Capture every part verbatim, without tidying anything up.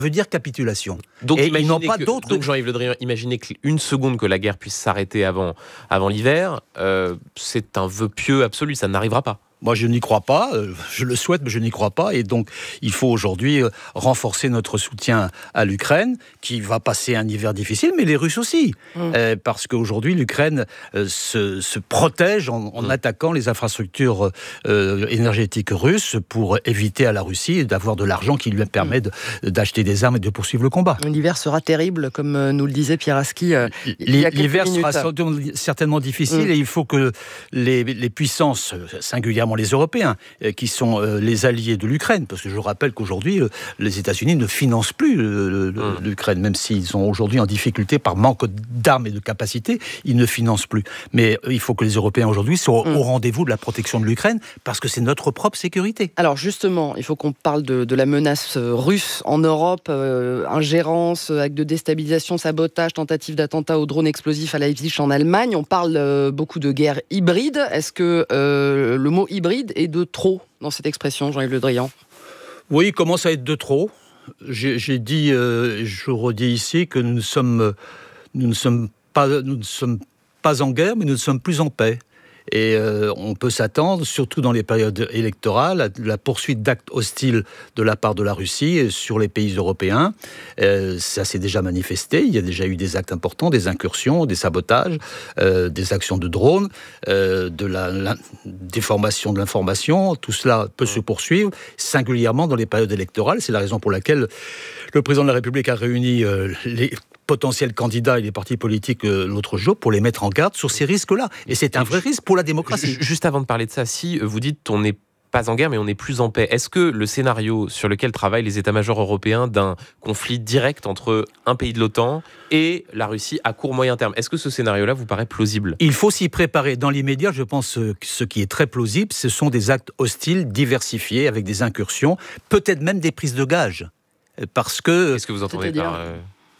veut dire capitulation. Donc, et ils n'ont pas que, d'autres... Donc Jean-Yves Le Drian, imaginez qu'une seconde que la guerre puisse s'arrêter avant, avant l'hiver, euh, c'est un vœu pieux absolu, ça n'arrivera pas. Moi, je n'y crois pas. Je le souhaite, mais je n'y crois pas. Et donc, il faut aujourd'hui renforcer notre soutien à l'Ukraine, qui va passer un hiver difficile, mais les Russes aussi. Mmh. Euh, parce qu'aujourd'hui, l'Ukraine euh, se, se protège en, en mmh. attaquant les infrastructures euh, énergétiques russes pour éviter à la Russie d'avoir de l'argent qui lui permet de, d'acheter des armes et de poursuivre le combat. L'hiver sera terrible, comme nous le disait Pierre Aski. Euh, L'hiver sera certainement difficile mmh. et il faut que les, les puissances, singulièrement les Européens, qui sont les alliés de l'Ukraine, parce que je rappelle qu'aujourd'hui, les États-Unis ne financent plus l'Ukraine, même s'ils sont aujourd'hui en difficulté par manque d'armes et de capacités, ils ne financent plus. Mais il faut que les Européens aujourd'hui soient mmh. au rendez-vous de la protection de l'Ukraine, parce que c'est notre propre sécurité. Alors justement, il faut qu'on parle de, de la menace russe en Europe, euh, ingérence, acte de déstabilisation, sabotage, tentative d'attentat au drone explosif à Leipzig en Allemagne. On parle euh, beaucoup de guerre hybride. Est-ce que euh, le mot hybride est de trop dans cette expression, Jean-Yves Le Drian? Oui, il commence à être de trop. J'ai, j'ai dit, euh, je redis ici, que nous ne sommes, nous ne sommes pas, nous ne sommes pas en guerre, mais nous ne sommes plus en paix. Et euh, on peut s'attendre, surtout dans les périodes électorales, à la poursuite d'actes hostiles de la part de la Russie sur les pays européens. Euh, ça s'est déjà manifesté. Il y a déjà eu des actes importants, des incursions, des sabotages, euh, des actions de drones, euh, de la, la déformation de l'information. Tout cela peut se poursuivre, singulièrement dans les périodes électorales. C'est la raison pour laquelle le président de la République a réuni euh, les potentiels candidats et les partis politiques euh, l'autre jour pour les mettre en garde sur ces risques-là. Et c'est un vrai risque pour la démocratie. Juste avant de parler de ça, si vous dites on n'est pas en guerre mais on n'est plus en paix, est-ce que le scénario sur lequel travaillent les états-majors européens d'un conflit direct entre un pays de l'OTAN et la Russie à court moyen terme, est-ce que ce scénario-là vous paraît plausible? Il faut s'y préparer. Dans l'immédiat, je pense que ce qui est très plausible, ce sont des actes hostiles diversifiés avec des incursions, peut-être même des prises de gages. Parce que... Qu'est-ce que vous entendez par... Euh...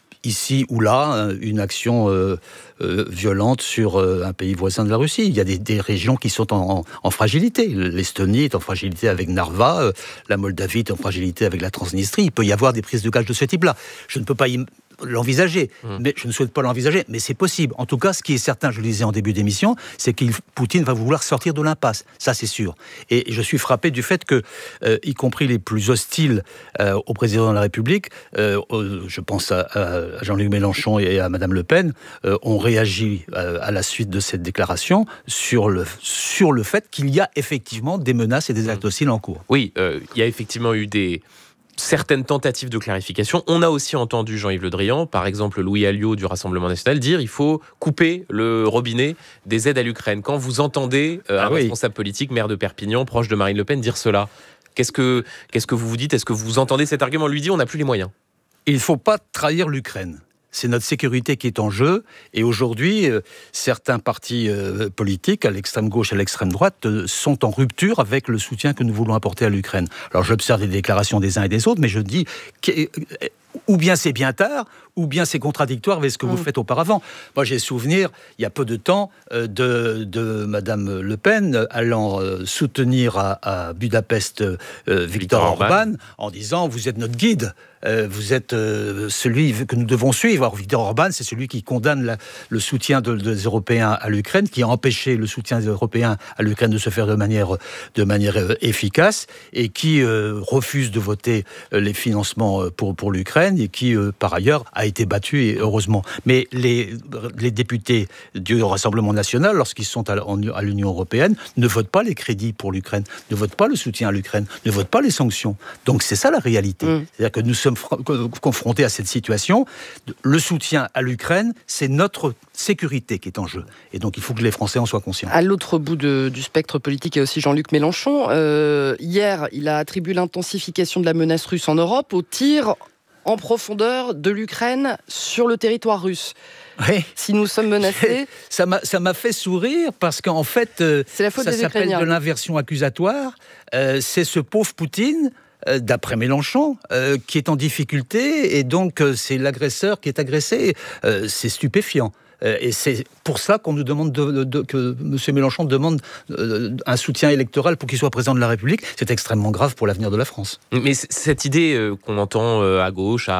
ici ou là, une action euh, euh, violente sur euh, un pays voisin de la Russie. Il y a des, des régions qui sont en, en, en fragilité. L'Estonie est en fragilité avec Narva, euh, la Moldavie est en fragilité avec la Transnistrie. Il peut y avoir des prises de gages de ce type-là. Je ne peux pas y l'envisager, mmh. mais je ne souhaite pas l'envisager, mais c'est possible. En tout cas, ce qui est certain, je le disais en début d'émission, c'est que Poutine va vouloir sortir de l'impasse, ça c'est sûr. Et je suis frappé du fait que, euh, y compris les plus hostiles euh, au président de la République, euh, je pense à, à Jean-Luc Mélenchon et à Madame Le Pen, euh, ont réagi euh, à la suite de cette déclaration sur le, sur le fait qu'il y a effectivement des menaces et des actes hostiles en cours. Oui, euh, il y a effectivement eu des... certaines tentatives de clarification. On a aussi entendu Jean-Yves Le Drian, par exemple Louis Alliot du Rassemblement national, dire qu'il faut couper le robinet des aides à l'Ukraine. Quand vous entendez euh, ah un oui. responsable politique, maire de Perpignan, proche de Marine Le Pen, dire cela, qu'est-ce que, qu'est-ce que vous vous dites? Est-ce que vous entendez cet argument? On lui dit on n'a plus les moyens. Il ne faut pas trahir l'Ukraine. C'est notre sécurité qui est en jeu. Et aujourd'hui, euh, certains partis euh, politiques, à l'extrême gauche et à l'extrême droite, euh, sont en rupture avec le soutien que nous voulons apporter à l'Ukraine. Alors j'observe les déclarations des uns et des autres, mais je dis... Que, ou bien c'est bien tard, ou bien c'est contradictoire avec ce que mmh. vous faites auparavant. Moi, j'ai souvenir, il y a peu de temps, euh, de, de Madame Le Pen allant euh, soutenir à, à Budapest euh, Viktor, Viktor Orban, Orban en disant « Vous êtes notre guide, euh, vous êtes euh, celui que nous devons suivre ». Alors Viktor Orban, c'est celui qui condamne la, le soutien de, des Européens à l'Ukraine, qui a empêché le soutien des Européens à l'Ukraine de se faire de manière, de manière euh, efficace, et qui euh, refuse de voter euh, les financements pour, pour l'Ukraine, et qui, euh, par ailleurs, a été battu, et heureusement. Mais les, les députés du Rassemblement national, lorsqu'ils sont à, à l'Union européenne, ne votent pas les crédits pour l'Ukraine, ne votent pas le soutien à l'Ukraine, ne votent pas les sanctions. Donc c'est ça la réalité. Mmh. C'est-à-dire que nous sommes fr- confrontés à cette situation. Le soutien à l'Ukraine, c'est notre sécurité qui est en jeu. Et donc il faut que les Français en soient conscients. À l'autre bout de, du spectre politique, il y a aussi Jean-Luc Mélenchon. Euh, hier, il a attribué l'intensification de la menace russe en Europe au tir en profondeur de l'Ukraine sur le territoire russe. Oui. Si nous sommes menacés... Ça m'a, ça m'a fait sourire parce qu'en fait, euh, c'est la faute ça des s'appelle Ukrainiens. De l'inversion accusatoire. Euh, c'est ce pauvre Poutine, euh, d'après Mélenchon, euh, qui est en difficulté et donc euh, c'est l'agresseur qui est agressé. Euh, c'est stupéfiant. Et c'est pour ça qu'on nous demande de, de, de, que M. Mélenchon demande un soutien électoral pour qu'il soit président de la République. C'est extrêmement grave pour l'avenir de la France. Mais cette idée qu'on entend à gauche, à